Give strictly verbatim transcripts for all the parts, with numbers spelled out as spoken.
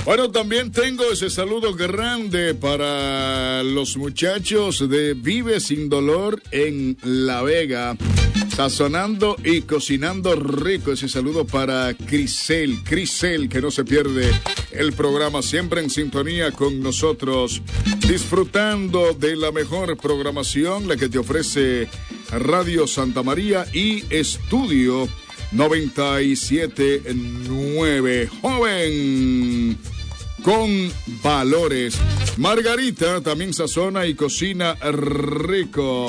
Bueno, también tengo ese saludo grande para los muchachos de Vive Sin Dolor en La Vega, sazonando y cocinando rico. Ese saludo para Crisel, Crisel, que no se pierde el programa, siempre en sintonía con nosotros, disfrutando de la mejor programación, la que te ofrece Radio Santa María y Estudio noventa y siete nueve. Joven con valores. Margarita también sazona y cocina rico.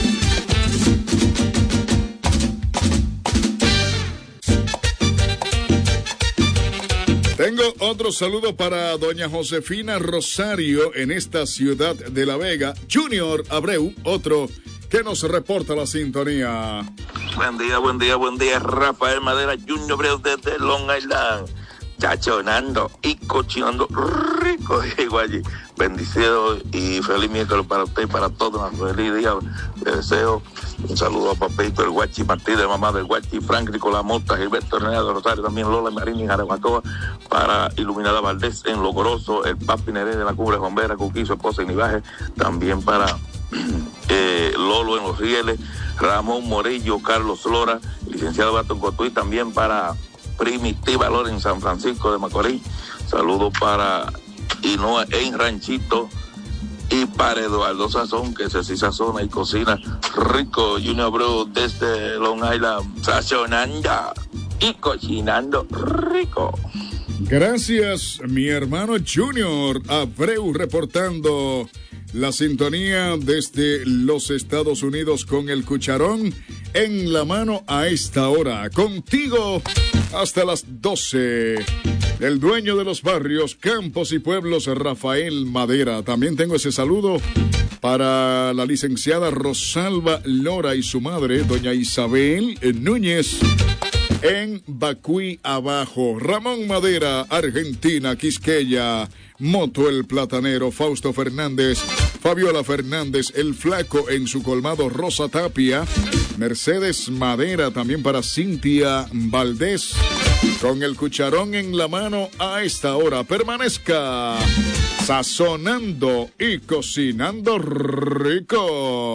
Tengo otro saludo para doña Josefina Rosario en esta ciudad de La Vega. Junior Abreu, otro que nos reporta la sintonía. Buen día, buen día, buen día. Rafael Madera, Junior Abreu desde Long Island. Chachonando y cocinando rico, digo allí. Bendiciones y feliz miércoles para usted y para todos. Un feliz día. Le deseo un saludo a Papito, el Guachi Martí, de mamá del Guachi, Franklin con la Mota, Gilberto Hernández de Rosario, también Lola Marín y Jarabacoa, para Iluminada Valdés en Logoroso, el Papi Neré de la Cubre Bombera, Cuquí, su esposa en Ibaje, también para eh, Lolo en Los Rieles, Ramón Morillo, Carlos Lora, licenciado Bato Cotuí, también para Primitiva Lora en San Francisco de Macorís. Saludos para Inoa en Ranchito y para Eduardo Sazón, que se sí sazona y cocina rico. Junior Abreu desde Long Island, sazonando y cocinando rico. Gracias, mi hermano Junior Abreu, reportando la sintonía desde los Estados Unidos con el cucharón en la mano a esta hora. Contigo hasta las doce. El dueño de los barrios, campos y pueblos, Rafael Madera. También tengo ese saludo para la licenciada Rosalba Lora y su madre, doña Isabel Núñez, en Bacuy Abajo. Ramón Madera, Argentina, Quisqueya, Moto el Platanero, Fausto Fernández, Fabiola Fernández, el Flaco en su colmado, Rosa Tapia, Mercedes Madera, también para Cintia Valdés, con el cucharón en la mano a esta hora. Permanezca sazonando y cocinando rico.